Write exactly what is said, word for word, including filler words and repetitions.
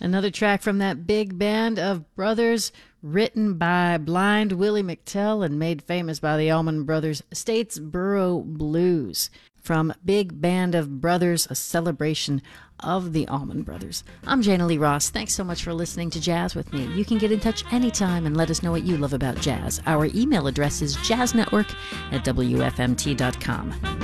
Another track from that big band of brothers, written by Blind Willie McTell and made famous by the Allman Brothers, Statesboro Blues. From Big Band of Brothers, a celebration of the Allman Brothers. I'm Jana Lee Ross. Thanks so much for listening to Jazz with me. You can get in touch anytime and let us know what you love about jazz. Our email address is jazznetwork at w f m t dot com.